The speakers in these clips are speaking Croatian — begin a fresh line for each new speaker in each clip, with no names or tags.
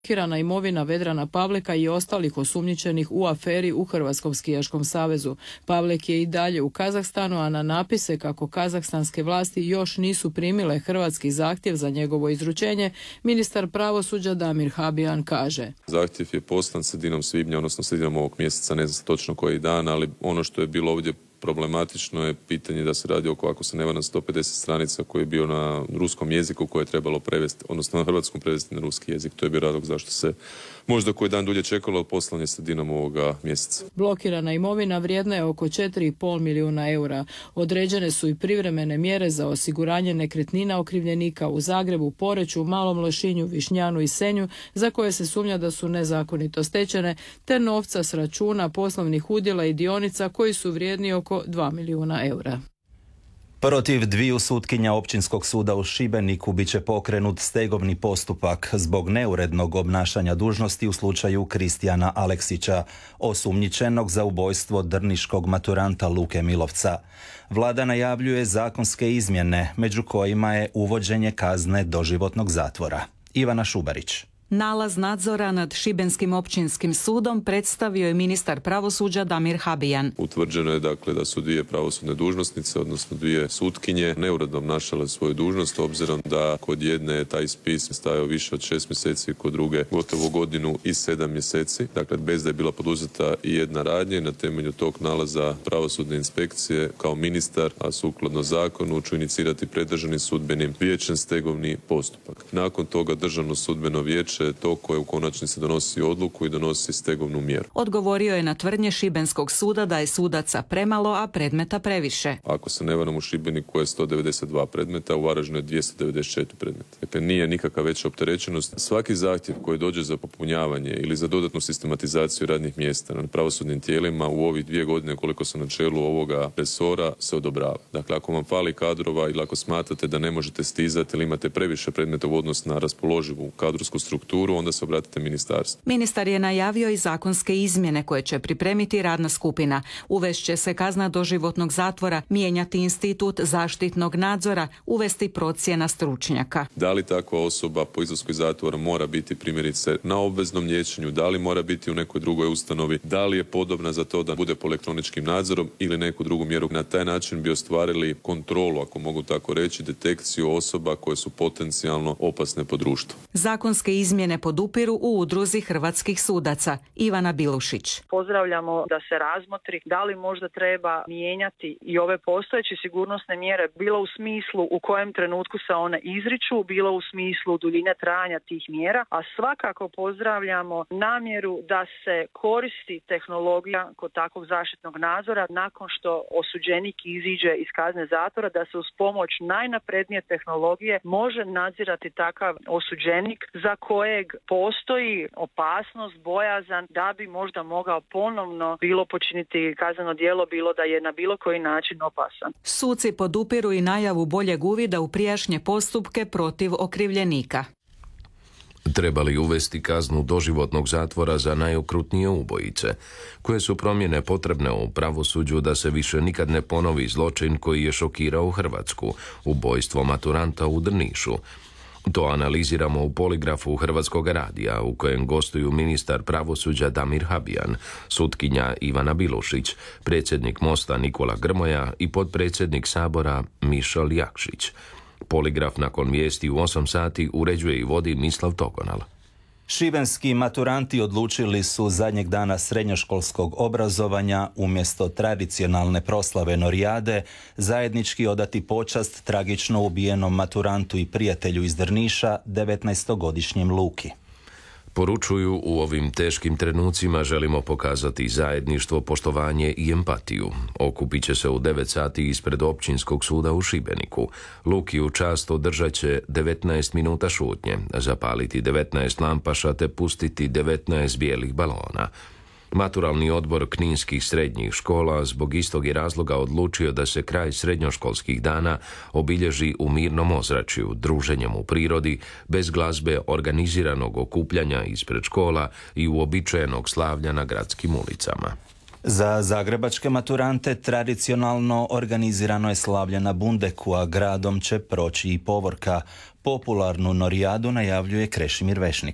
blokirana imovina Vedrana Pavleka i ostalih osumnjičenih u aferi u Hrvatskom skijaškom savezu. Pavlek je i dalje u Kazahstanu, a na napise kako kazahstanske vlasti još nisu primile hrvatski zahtjev za njegovo izručenje, ministar pravosuđa Damir Habijan kaže:
Zahtjev je poslan sredinom svibnja, odnosno sredinom ovog mjeseca, ne znam točno koji dan, ali ono što je bilo ovdje problematično je pitanje da se radi oko, ako se ne varam, 150 stranica koji je bio na ruskom jeziku koje je trebalo prevesti, odnosno na hrvatskom prevesti na ruski jezik. To je bio razlog zašto se možda koji dan dulje čekalo, ali poslan je sredinom ovoga mjeseca.
Blokirana imovina vrijedna je oko 4,5 milijuna eura. Određene su i privremene mjere za osiguranje nekretnina okrivljenika u Zagrebu, Poreču, Malom Lošinju, Višnjanu i Senju, za koje se sumnja da su nezakonito stečene, te novca s računa poslovnih udjela i dionica koji su vrijedni oko 2 milijuna eura.
Protiv dviju sutkinja Općinskog suda u Šibeniku bit će pokrenut stegovni postupak zbog neurednog obnašanja dužnosti u slučaju Kristijana Aleksića, osumnjičenog za ubojstvo drniškog maturanta Luke Milovca. Vlada najavljuje zakonske izmjene, među kojima je uvođenje kazne doživotnog zatvora. Ivana Šubarić.
Nalaz nadzora nad Šibenskim općinskim sudom predstavio je ministar pravosuđa Damir Habijan.
Utvrđeno je dakle da su dvije pravosudne dužnosnice, odnosno dvije sutkinje, neuredno obnašale svoju dužnost, obzirom da kod jedne je taj spis stajao više od 6 mjeseci, kod druge gotovo godinu i 7 mjeseci. Dakle, bez da je bila poduzeta i jedna radnja. Na temelju tog nalaza pravosudne inspekcije kao ministar, a sukladno zakonu, ću inicirati pred Državnim sudbenim vijećem stegovni postupak. Nakon toga Državno sudbeno vijeće je to koje u konačnici donosi odluku i donosi stegovnu mjeru.
Odgovorio je na tvrdnje Šibenskog suda da je sudaca premalo, a predmeta previše.
Ako se ne varam, u Šibeniku je 192 predmeta, u Varaždinu je 294 predmeta. Dakle, nije nikakva veća opterećenost. Svaki zahtjev koji dođe za popunjavanje ili za dodatnu sistematizaciju radnih mjesta na pravosudnim tijelima u ovih 2 godine koliko sam na čelu ovoga resora se odobrava. Dakle, ako vam fali kadrova ili ako smatrate da ne možete stizati ili imate previše predmeta u odnosu na raspoloživu kadrovsku strukturu, onda se obratite ministarstvu.
Ministar je najavio i zakonske izmjene koje će pripremiti radna skupina. Uvešće se kazna doživotnog zatvora, mijenjati institut zaštitnog nadzora, uvesti procjena stručnjaka.
Da li takva osoba po izlasku iz zatvora mora biti primjerice na obveznom liječenju, da li mora biti u nekoj drugoj ustanovi, da li je podobna za to da bude po elektroničkim nadzorom ili neku drugu mjeru. Na taj način bi ostvarili kontrolu, ako mogu tako reći, detekciju osoba koje su potencijalno opasne po društvu.
Zakonske izmjene podupiru u udruzi hrvatskih sudaca. Ivana Bilušić.
Pozdravljamo da se razmotri da li možda treba mijenjati i ove postojeće sigurnosne mjere, bilo u smislu u kojem trenutku se one izriču, bilo u smislu duljine trajanja tih mjera, a svakako pozdravljamo namjeru da se koristi tehnologija kod takvog zaštitnog nadzora nakon što osuđenik iziđe iz kazne zatvora, da se uz pomoć najnaprednije tehnologije može nadzirati takav osuđenik za kojeg postoji opasnost, bojazan da bi možda mogao ponovno bilo počiniti kazneno djelo, bilo da je na bilo koji način opasan.
Suci podupiru i najavu boljeg uvida u prijašnje postupke protiv okrivljenika.
Trebali uvesti kaznu doživotnog zatvora za najokrutnije ubojice, koje su promjene potrebne u pravosuđu da se više nikad ne ponovi zločin koji je šokirao Hrvatsku, ubojstvo maturanta u Drnišu. To analiziramo u poligrafu Hrvatskog radija u kojem gostuju ministar pravosuđa Damir Habijan, sutkinja Ivana Bilušić, predsjednik Mosta Nikola Grmoja i potpredsjednik Sabora Mišel Jakšić. Poligraf nakon vijesti u 8 sati uređuje i vodi Mislav Tokonal.
Šibenski maturanti odlučili su zadnjeg dana srednjoškolskog obrazovanja umjesto tradicionalne proslave Norijade zajednički odati počast tragično ubijenom maturantu i prijatelju iz Drniša, 19-godišnjem Luki.
Poručuju, u ovim teškim trenucima želimo pokazati zajedništvo, poštovanje i empatiju. Okupit će se u 9 sati ispred Općinskog suda u Šibeniku. Luki u čast održat će 19 minuta šutnje, zapaliti 19 lampaša te pustiti 19 bijelih balona. Maturalni odbor kninskih srednjih škola zbog istog je razloga odlučio da se kraj srednjoškolskih dana obilježi u mirnom ozračju, druženjem u prirodi, bez glazbe, organiziranog okupljanja ispred škola i uobičajenog slavlja na gradskim ulicama.
Za zagrebačke maturante tradicionalno organizirano je slavlje na Bundeku, a gradom će proći i povorka. Popularnu Norijadu najavljuje Krešimir Vešnik.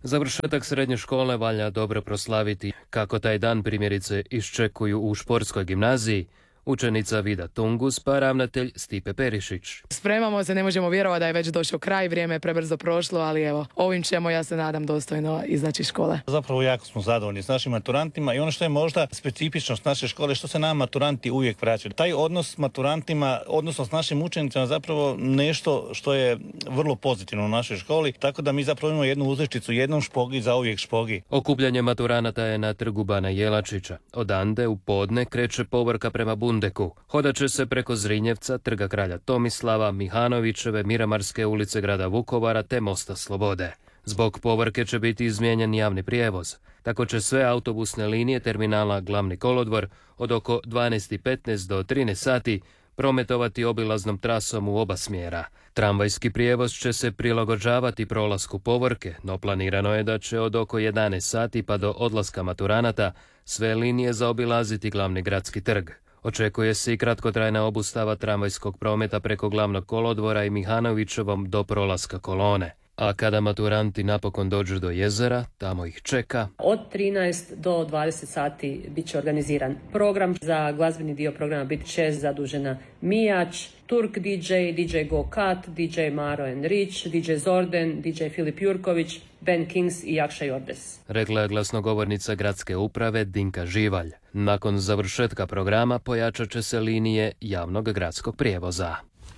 Završetak srednje škole valja dobro proslaviti, kako taj dan primjerice iščekuju u športskoj gimnaziji, učenica Vida Tungus pa ravnatelj Stipe Perišić.
Spremamo se, ne možemo vjerovati da je već došao kraj, vrijeme je prebrzo prošlo, ali evo, ovim ćemo, ja se nadam, dostojno izaći iz škole.
Zapravo jako smo zadovoljni s našim maturantima i ono što je možda specifičnost naše škole, što se nama maturanti uvijek vraćaju. Taj odnos s maturantima, odnosno s našim učenicima, zapravo nešto što je vrlo pozitivno u našoj školi, tako da mi zapravo imamo jednu uzrečicu, jednom špogi za uvijek špogi.
Okupljanje maturanata je na trgu Bana Jelačića. Odande u podne kreće povorka prema Bundeku. Hodat će se preko Zrinjevca, trga kralja Tomislava, Mihanovićeve, Miramarske ulice grada Vukovara te Mosta Slobode. Zbog povorke će biti izmijenjen javni prijevoz. Tako će sve autobusne linije terminala Glavni kolodvor od oko 12:15 do 13 sati prometovati obilaznom trasom u oba smjera. Tramvajski prijevoz će se prilagođavati prolasku povorke, no planirano je da će od oko 11 sati pa do odlaska maturanata sve linije zaobilaziti Glavni gradski trg. Očekuje se i kratkotrajna obustava tramvajskog prometa preko Glavnog kolodvora i Mihanovićevom do prolaska kolone. A kada maturanti napokon dođu do jezera, tamo ih čeka.
Od 13 do 20 sati bit će organiziran program. Za glazbeni dio programa bit će zadužena Mijač, Turk DJ, DJ Go Kat, DJ Maro and Rich, DJ Zorden, DJ Filip Jurković, Ben Kings i Jakša Jordes.
Rekla je glasnogovornica gradske uprave Dinka Živalj. Nakon završetka programa pojačat će se linije javnog gradskog prijevoza.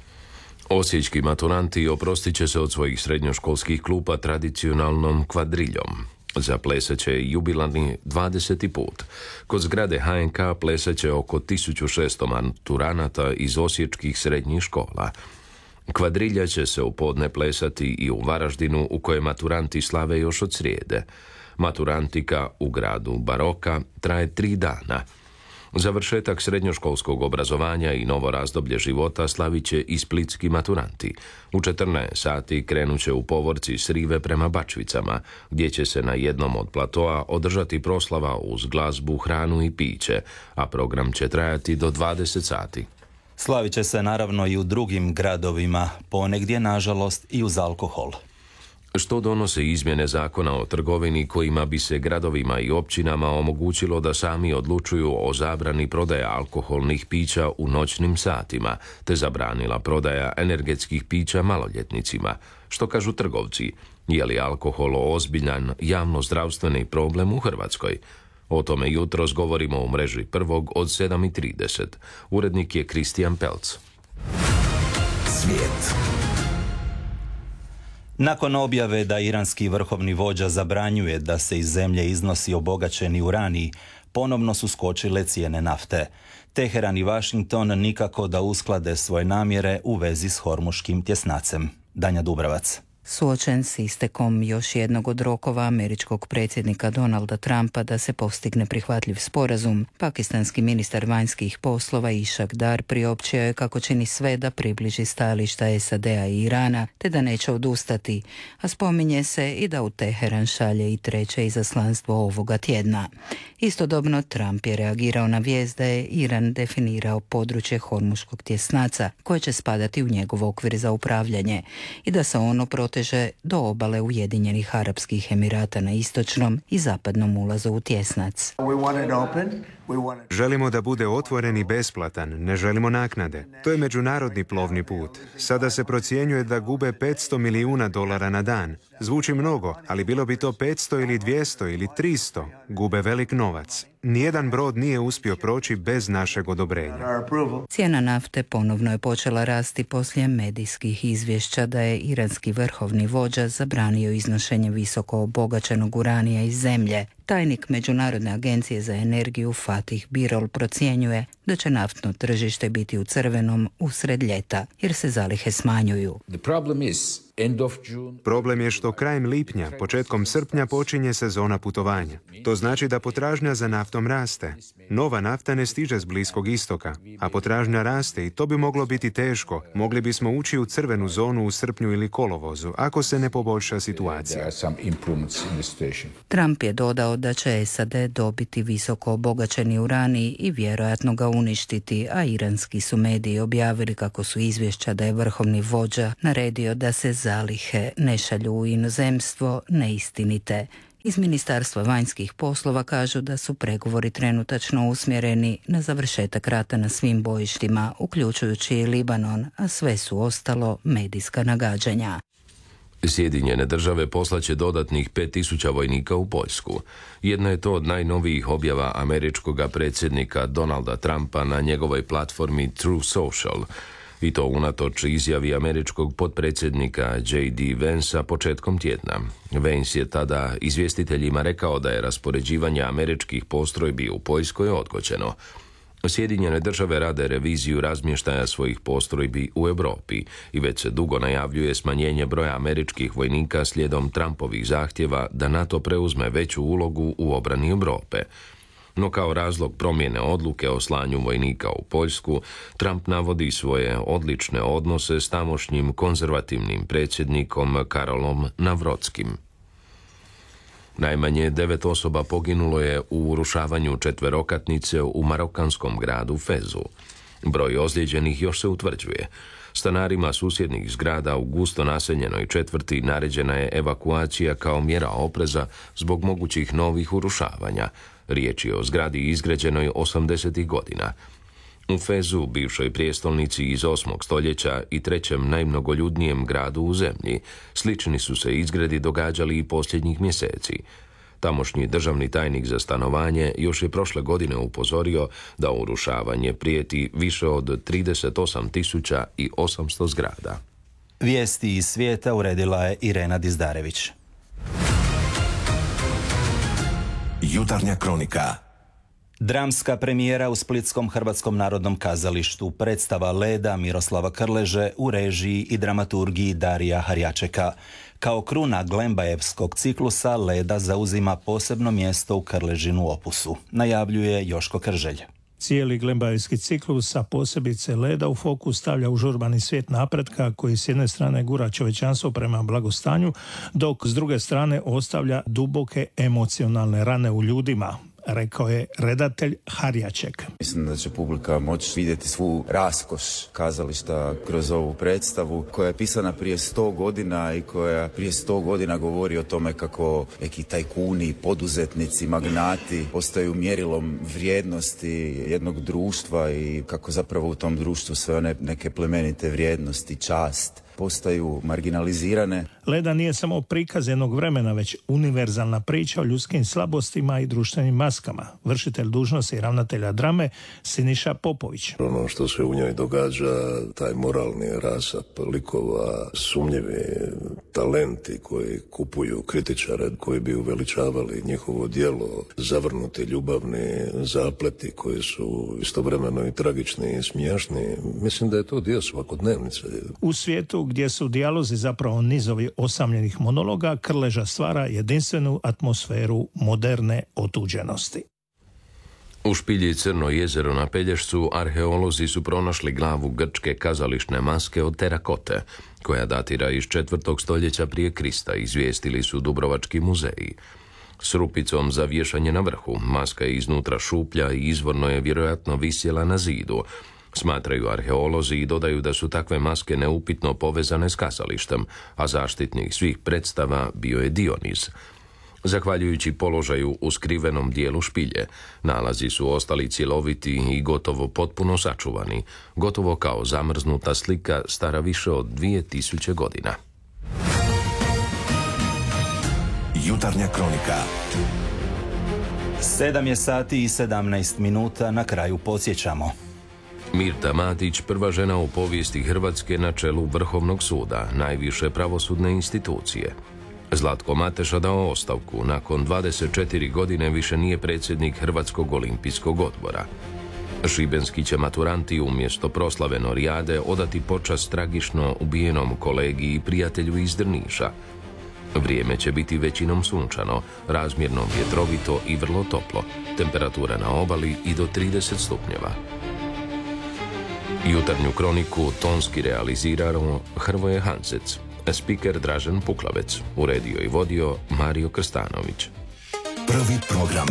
Osječki maturanti oprostit će se od svojih srednjoškolskih klupa tradicionalnom kvadriljom. Zaplesat će jubilarni 20. put. Kod zgrade HNK plesat će oko 1600 maturanata iz osječkih srednjih škola. Kvadrilja će se u podne plesati i u Varaždinu, u kojem maturanti slave još od srijede. Maturantika u gradu Baroka traje 3 dana. Završetak srednjoškolskog obrazovanja i novo razdoblje života slavit će i splitski maturanti. U 14 sati krenut će u povorci s rive prema Bačvicama, gdje će se na jednom od platoa održati proslava uz glazbu, hranu i piće, a program će trajati do 20 sati.
Slavit će se naravno i u drugim gradovima, ponegdje nažalost i uz alkohol.
Što donose izmjene zakona o trgovini kojima bi se gradovima i općinama omogućilo da sami odlučuju o zabrani prodaje alkoholnih pića u noćnim satima, te zabranila prodaja energetskih pića maloljetnicima. Što kažu trgovci? Je li alkohol ozbiljan javno-zdravstveni problem u Hrvatskoj? O tome jutros govorimo u mreži Prvog od 7:30. Urednik je Kristijan Pelc.
Svijet.
Nakon objave da iranski vrhovni vođa zabranjuje da se iz zemlje iznosi obogaćeni uranij, ponovno su skočile cijene nafte. Teheran i Washington nikako da usklade svoje namjere u vezi s Hormuškim tjesnacem. Danja Dubravac.
Suočen s istekom još jednog od rokova američkog predsjednika Donalda Trumpa da se postigne prihvatljiv sporazum, pakistanski ministar vanjskih poslova Ishak Dar priopćio je kako čini sve da približi stajališta SAD-a i Irana, te da neće odustati, a spominje se i da u Teheran šalje i treće izaslanstvo ovoga tjedna. Istodobno Trump je reagirao na vijest da je Iran definirao područje Hormuškog tjesnaca koje će spadati u njegov okvir za upravljanje i da se ono proteže do obale Ujedinjenih Arapskih Emirata na istočnom i zapadnom ulazu u tjesnac.
Želimo da bude otvoren i besplatan, ne želimo naknade. To je međunarodni plovni put. Sada se procjenjuje da gube $500 milijuna na dan. Zvuči mnogo, ali bilo bi to 500 ili 200 ili 300. Gube velik novac. Nijedan brod nije uspio proći bez našeg odobrenja.
Cijena nafte ponovno je počela rasti poslije medijskih izvješća da je iranski vrhovni vođa zabranio iznošenje visoko obogaćenog uranija iz zemlje. Tajnik Međunarodne agencije za energiju Fatih Birol procjenjuje da će naftno tržište biti u crvenom usred ljeta, jer se zalihe smanjuju.
Problem je što krajem lipnja, početkom srpnja počinje sezona putovanja. To znači da potražnja za naftom raste. Nova nafta ne stiže s Bliskog istoka, a potražnja raste i to bi moglo biti teško. Mogli bismo ući u crvenu zonu u srpnju ili kolovozu, ako se ne poboljša situacija.
Trump je dodao da će SAD dobiti visoko obogaćeni uranij i vjerojatno ga uništiti, a iranski su mediji objavili kako su izvješća da je vrhovni vođa naredio da se zalihe ne šalju u inozemstvo neistinite. Iz Ministarstva vanjskih poslova kažu da su pregovori trenutačno usmjereni na završetak rata na svim bojištima, uključujući i Libanon, a sve su ostalo medijska nagađanja.
Sjedinjene države poslaće dodatnih 5000 vojnika u Poljsku. Jedna je to od najnovijih objava američkog predsjednika Donalda Trumpa na njegovoj platformi Truth Social. I to unatoč izjavi američkog potpredsjednika J.D. Vansa početkom tjedna. Vance je tada izvjestiteljima rekao da je raspoređivanje američkih postrojbi u Poljskoj odgođeno. Sjedinjene države rade reviziju razmještaja svojih postrojbi u Europi i već se dugo najavljuje smanjenje broja američkih vojnika slijedom Trumpovih zahtjeva da NATO preuzme veću ulogu u obrani Europe. No kao razlog promjene odluke o slanju vojnika u Poljsku, Trump navodi svoje odlične odnose s tamošnjim konzervativnim predsjednikom Karolom Navrotskim. Najmanje 9 osoba poginulo je u urušavanju četverokatnice u marokanskom gradu Fezu. Broj ozlijeđenih još se utvrđuje. Stanarima susjednih zgrada u gusto naseljenoj četvrti naređena je evakuacija kao mjera opreza zbog mogućih novih urušavanja. Riječ je o zgradi izgrađenoj 80. godina. U Fezu, bivšoj prijestolnici iz 8. stoljeća i trećem najmnogoljudnijem gradu u zemlji, slični su se izgredi događali i posljednjih mjeseci. Tamošnji državni tajnik za stanovanje još je prošle godine upozorio da urušavanje prijeti više od 38.800 zgrada.
Vijesti iz svijeta uredila je Irena Dizdarević.
Jutarnja kronika.
Dramska premijera u Splitskom Hrvatskom narodnom kazalištu, predstava Leda Miroslava Krleže u režiji i dramaturgiji Darija Harjačeka. Kao kruna Glembajevskog ciklusa Leda zauzima posebno mjesto u Krležinu opusu, najavljuje Joško Krželj.
Cijeli Glembajevski ciklus, a posebice Leda, u fokus stavlja užurbani svijet napretka koji s jedne strane gura čovječanstvo prema blagostanju, dok s druge strane ostavlja duboke emocionalne rane u ljudima, rekao je redatelj Harjaček.
Mislim da će publika moći vidjeti svu raskoš kazališta kroz ovu predstavu koja je pisana prije 100 godina i koja prije 100 godina govori o tome kako neki tajkuni, poduzetnici, magnati postaju mjerilom vrijednosti jednog društva i kako zapravo u tom društvu sve one neke plemenite vrijednosti, čast postaju marginalizirane.
Leda nije samo prikaz jednog vremena, već univerzalna priča o ljudskim slabostima i društvenim maskama. Vršitelj dužnosti ravnatelja drame Siniša Popović.
Ono što se u njoj događa, taj moralni rasap likova, sumnjivi talenti koji kupuju kritičare, koji bi uveličavali njihovo djelo, zavrnuti ljubavni zapleti koji su istovremeno i tragični i smiješni. Mislim da je to dio svakodnevnice.
U svijetu gdje su dijalozi zapravo nizovi osamljenih monologa, Krleža stvara jedinstvenu atmosferu moderne otuđenosti.
U špilji Crno jezero na Pelješcu arheolozi su pronašli glavu grčke kazališne maske od terakote, koja datira iz 4. stoljeća prije Krista, izvijestili su Dubrovački muzeji. S rupicom za vješanje na vrhu, maska je iznutra šuplja i izvorno je vjerojatno visjela na zidu, smatraju arheolozi i dodaju da su takve maske neupitno povezane s kazalištem, a zaštitnik svih predstava bio je Dioniz. Zahvaljujući položaju u skrivenom dijelu špilje, nalazi su ostali cjeloviti i gotovo potpuno sačuvani, gotovo kao zamrznuta slika stara više od 2000 godina.
Jutarnja kronika.
7 je sati i 17 minuta, na kraju podsjećamo.
Mirta Matić, prva žena u povijesti Hrvatske na čelu Vrhovnog suda, najviše pravosudne institucije. Zlatko Mateša dao ostavku, nakon 24 godine više nije predsjednik Hrvatskog olimpijskog odbora. Šibenski će maturanti umjesto proslave Norijade odati počast tragično ubijenom kolegi i prijatelju iz Drniša. Vrijeme će biti većinom sunčano, razmjerno vjetrovito i vrlo toplo, temperatura na obali i do 30 stupnjeva. Jutarnju kroniku tonski realizirao Hrvoje Hansec, spiker Dražen Puklavec, uredio i vodio Mario Krstanović.
Prvi program.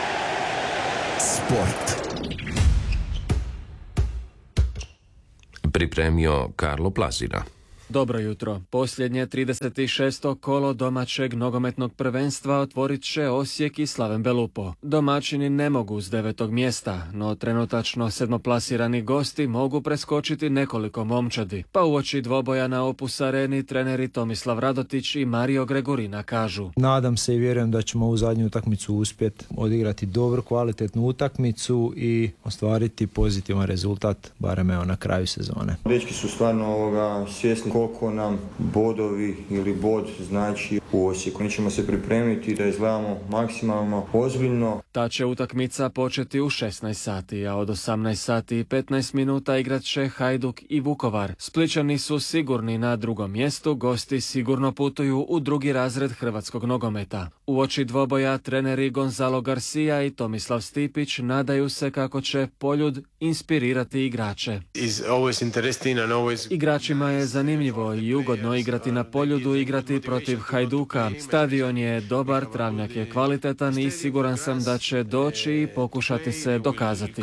Sport.
pripremio Karlo Plazina.
Dobro jutro. Posljednje 36. kolo domaćeg nogometnog prvenstva otvorit će Osijek i Slaven Belupo. Domaćini ne mogu s 9. mjesta, no trenutačno sedmoplasirani gosti mogu preskočiti nekoliko momčadi. Pa uoči dvoboja na Opus Areni treneri Tomislav Radotić i Mario Gregorina kažu:
nadam se i vjerujem da ćemo u zadnju utakmicu uspjeti odigrati dobru, kvalitetnu utakmicu i ostvariti pozitivan rezultat, barem na kraju sezone.
Dečki su stvarno svjesni koliko nam bodovi ili bod znači u Osijeku. Mi ćemo se pripremiti da izgledamo maksimalno ozbiljno.
Ta će utakmica početi u 16 sati, a od 18 sati i 15 minuta igrat će Hajduk i Vukovar. Splićani su sigurni na drugom mjestu, gosti sigurno putuju u drugi razred hrvatskog nogometa. Uoči dvoboja treneri Gonzalo Garcia i Tomislav Stipić nadaju se kako će Poljud inspirirati igrače. Igračima je zanimljivo i ugodno igrati na Poljudu, igrati protiv Hajduka. Stadion je dobar, travnjak je kvalitetan i siguran sam da će doći i pokušati se dokazati.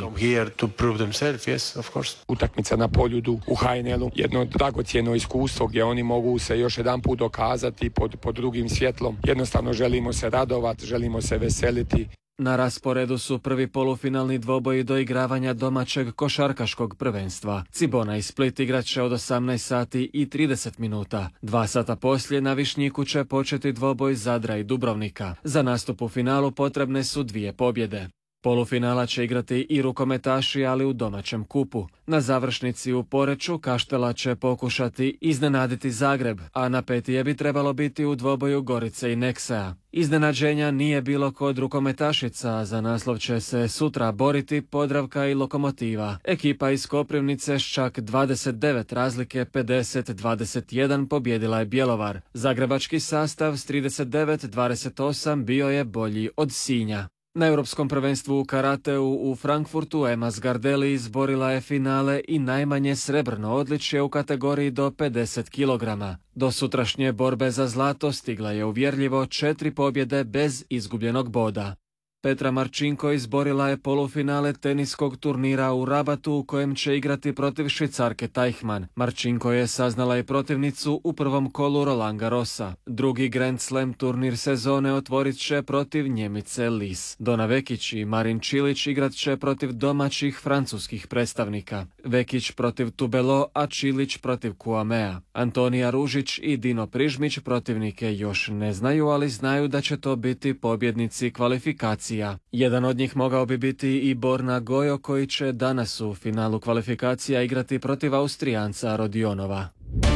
Utakmica na Poljudu u HNL-u, jedno dragocjeno iskustvo gdje oni mogu se još jedan put dokazati pod drugim svjetlom. Jednostavno želimo se radovati, želimo se veseliti.
Na rasporedu su prvi polufinalni dvoboji do igravanja domaćeg košarkaškog prvenstva. Cibona i Split igrat će od 18 sati i 30 minuta. 2 sata poslije na Višnjiku će početi dvoboj Zadra i Dubrovnika. Za nastup u finalu potrebne su 2 pobjede. Polufinala će igrati i rukometaši, ali u domaćem kupu. Na završnici u Poreču Kaštela će pokušati iznenaditi Zagreb, a napetije bi trebalo biti u dvoboju Gorice i Neksea. Iznenađenja nije bilo kod rukometašica, za naslov će se sutra boriti Podravka i Lokomotiva. Ekipa iz Koprivnice s čak 29 razlike 50-21 pobjedila je Bjelovar. Zagrebački sastav s 39-28 bio je bolji od Sinja. Na Europskom prvenstvu u karateu u Frankfurtu Ema Zgardelli izborila je finale i najmanje srebrno odličje u kategoriji do 50 kg. Do sutrašnje borbe za zlato stigla je uvjerljivo 4 pobjede bez izgubljenog boda. Petra Marčinko izborila je polufinale teniskog turnira u Rabatu u kojem će igrati protiv Švicarke Teichmann. Marčinko je saznala i protivnicu u prvom kolu Roland Garrosa. Drugi Grand Slam turnir sezone otvorit će protiv Njemice Lis. Dona Vekić i Marin Čilić igrat će protiv domaćih francuskih predstavnika. Vekić protiv Tubelo, a Čilić protiv Kuamea. Antonija Ružić i Dino Prižmić protivnike još ne znaju, ali znaju da će to biti pobjednici kvalifikacija. Jedan od njih mogao bi biti i Borna Gojo, koji će danas u finalu kvalifikacija igrati protiv Austrijanca Rodionova.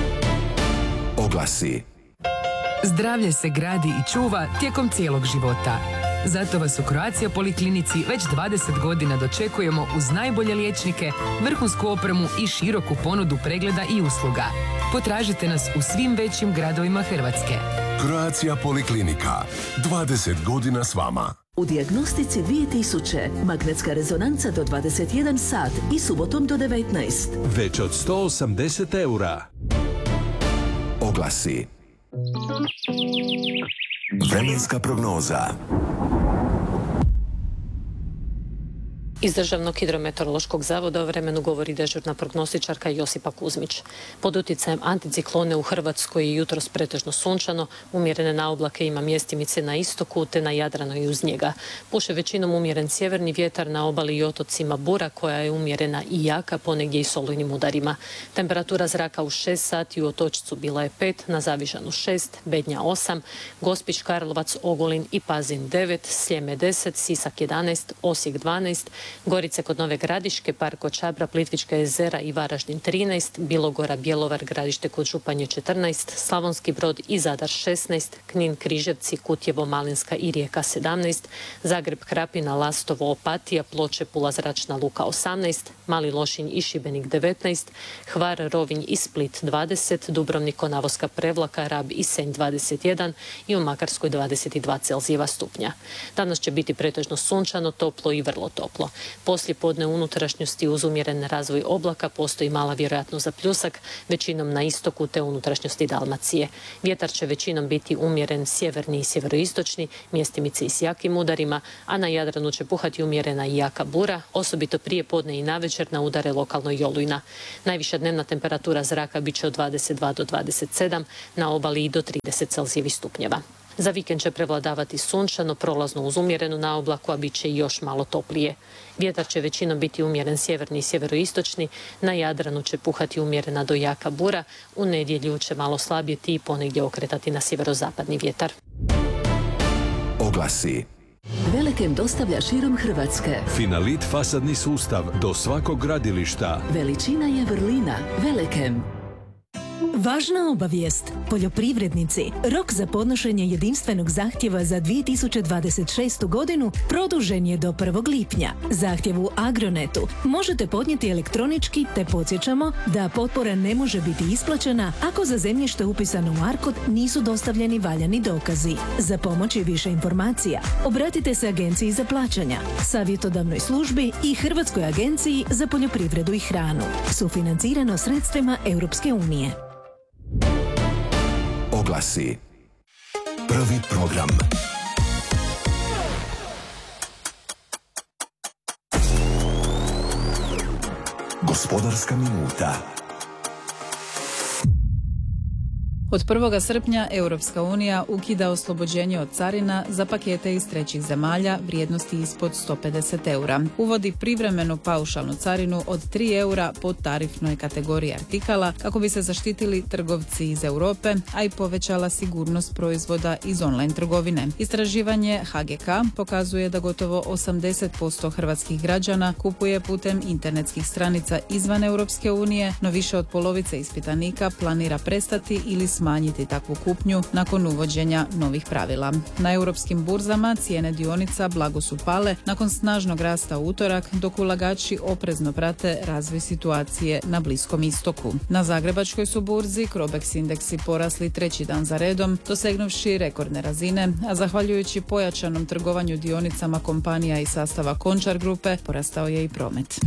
Oglasi.
Zdravlje se gradi i čuva tijekom cijelog života. Zato vas u Croatia Poliklinici već 20 godina dočekujemo uz najbolje liječnike, vrhunsku opremu i široku ponudu pregleda i usluga. Potražite nas u svim većim gradovima Hrvatske.
Croatia Poliklinika. 20 godina s vama.
U dijagnostici 2000 magnetska rezonanca do 21 sat i subotom do 19.
Već od 180 eura. Oglasi. Vremenska prognoza.
Iz Državnog hidrometeorološkog zavoda o vremenu govori dežurna prognostičarka Josipa Kuzmić. Pod utjecajem anticiklone u Hrvatskoj je jutros pretežno sunčano, umjerene naoblake ima mjestimice na istoku te na Jadranu i uz njega. Puše većinom umjeren sjeverni vjetar, na obali i otocima bura koja je umjerena i jaka, ponegdje i s olujnim udarima. Temperatura zraka u 6 sati u Otočcu bila je 5, na Zavižanu 6, Bednja 8, Gospić, Karlovac, Ogulin i Pazin 9, Sljeme 10, Sisak 11, Osijek 12, Gorice kod Nove Gradiške, Park kod Čabra, Plitvička jezera i Varaždin 13, Bilogora, Bjelovar, Gradište kod Županje 14, Slavonski Brod i Zadar 16, Knin, Križevci, Kutjevo, Malinska i Rijeka 17, Zagreb, Krapina, Lastovo, Opatija, Ploče, Pula, Zračna luka 18, Mali Lošinj i Šibenik 19, Hvar, Rovinj i Split 20, Dubrovnik, Konavoska, Prevlaka, Rab i Senj 21 i u Makarskoj 22 Celzijeva stupnja. Danas će biti pretežno sunčano, toplo i vrlo toplo. Poslijepodne u unutrašnjosti uz umjeren razvoj oblaka postoji mala vjerojatnost za pljusak, većinom na istoku te unutrašnjosti Dalmacije. Vjetar će većinom biti umjeren sjeverni i sjeveroistočni, mjestimice i s jakim udarima, a na Jadranu će puhati umjerena i jaka bura, osobito prije podne i navečer na udare lokalno i olujna. Najviša dnevna temperatura zraka bit će od 22 do 27, na obali i do 30 Celzijevih stupnjeva. Za vikend će prevladavati sunčano, prolazno uz umjerenu na oblaku, a bit će još malo toplije. Vjetar će većinom biti umjeren sjeverni i sjeveroistočni, na Jadranu će puhati umjerena do jaka bura, u nedjelju će malo slabjeti i ponegdje okretati na sjeverozapadni vjetar.
Oglasi.
Velekem dostavlja širom Hrvatske.
Finalit fasadni sustav do svakog gradilišta.
Veličina je vrlina. Velekem.
Važna obavijest. Poljoprivrednici, rok za podnošenje jedinstvenog zahtjeva za 2026. godinu produžen je do 1. lipnja. Zahtjev u Agronetu možete podnijeti elektronički, te podsjećamo da potpora ne može biti isplaćena ako za zemljište upisano u ARKOD nisu dostavljeni valjani dokazi. Za pomoć i više informacija obratite se Agenciji za plaćanja, Savjetodavnoj službi i Hrvatskoj agenciji za poljoprivredu i hranu. Sufinancirano sredstvima Europske unije.
Oglasi. Prvi program. Gospodarska minuta.
Od 1. srpnja Europska unija ukida oslobođenje od carina za pakete iz trećih zemalja vrijednosti ispod 150 eura. Uvodi privremenu paušalnu carinu od 3 eura po tarifnoj kategoriji artikala kako bi se zaštitili trgovci iz Europe, a i povećala sigurnost proizvoda iz online trgovine. Istraživanje HGK pokazuje da gotovo 80% hrvatskih građana kupuje putem internetskih stranica izvan Europske unije, no više od polovice ispitanika planira prestati ili smanjiti takvu kupnju nakon uvođenja novih pravila. Na europskim burzama cijene dionica blago su pale nakon snažnog rasta u utorak, dok ulagači oprezno prate razvoj situacije na Bliskom istoku. Na Zagrebačkoj su burzi Crobex indeksi porasli treći dan za redom, dosegnuvši rekordne razine, a zahvaljujući pojačanom trgovanju dionicama kompanija iz sastava Končar grupe porastao je i promet.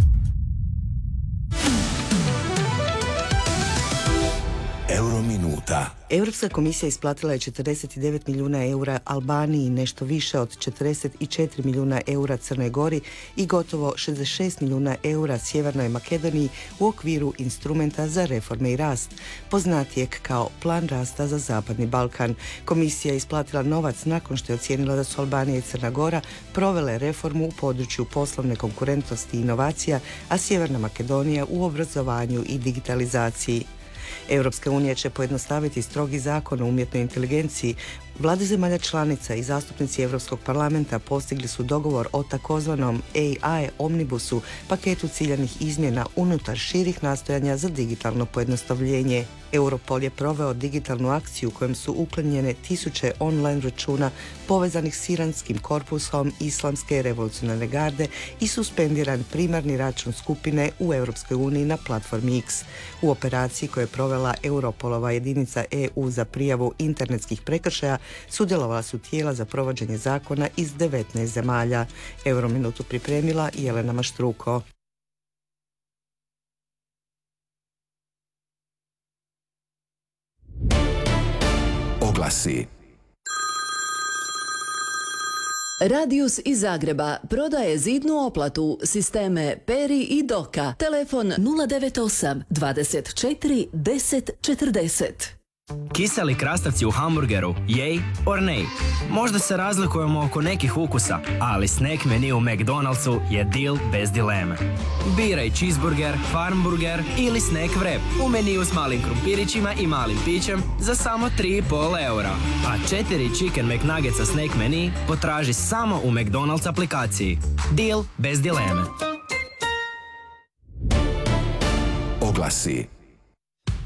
Eurominuta.
Europska komisija isplatila je 49 milijuna eura Albaniji, nešto više od 44 milijuna eura Crnoj Gori i gotovo 66 milijuna eura Sjevernoj Makedoniji u okviru instrumenta za reforme i rast, poznatijeg kao Plan rasta za Zapadni Balkan. Komisija je isplatila novac nakon što je ocijenila da su Albanija i Crna Gora provele reformu u području poslovne konkurentnosti i inovacija, a Sjeverna Makedonija u obrazovanju i digitalizaciji. Europska unija će pojednostaviti strogi zakon o umjetnoj inteligenciji. Vlade zemalja članica i zastupnici Europskog parlamenta postigli su dogovor o takozvanom AI omnibusu, paketu ciljanih izmjena unutar širih nastojanja za digitalno pojednostavljenje. Europol je proveo digitalnu akciju kojem su uklonjene tisuće online računa povezanih s iranskim korpusom Islamske revolucionarne garde i suspendiran primarni račun skupine u Europskoj uniji na platformi X. U operaciji koju je provela Europolova jedinica EU za prijavu internetskih prekršaja sudjelovala su tijela za provođenje zakona iz 19 zemalja. Eurominutu pripremila Jelena Maštruko.
Oglasi.
Radius iz Zagreba prodaje zidnu oplatu, sisteme Peri i Doka. Telefon 098 24 10 40.
Kiseli krastavci u hamburgeru, jej or nej? Možda se razlikujemo oko nekih ukusa, ali snack menu u McDonald'su je deal bez dileme. Biraj cheeseburger, farmburger ili snack wrap u meniju s malim krumpirićima i malim pićem za samo 3,5 eura. A 4 Chicken McNuggetsa snack menu potraži samo u McDonald's aplikaciji. Deal bez dileme.
Oglasi.